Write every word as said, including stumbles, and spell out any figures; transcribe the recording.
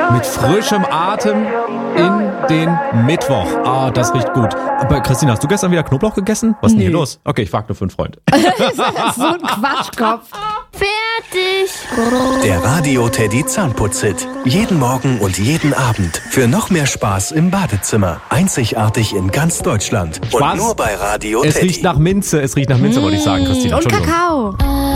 mit frischem Atem in den Mittwoch. Ah, das riecht gut. Aber Christine, hast du gestern wieder Knoblauch gegessen? Was ist denn hier los? Okay, ich frag nur für einen Freund. So ein Quatschkopf. Fertig. Der Radio Teddy Zahnputz-Hit. Jeden Morgen und jeden Abend. Für noch mehr Spaß im Badezimmer. Einzigartig in ganz Deutschland. Spaß? Und nur bei Radio Es Teddy. riecht nach Minze, es riecht nach Minze, wollte ich sagen, Christine. Und Entschuldigung. Kakao.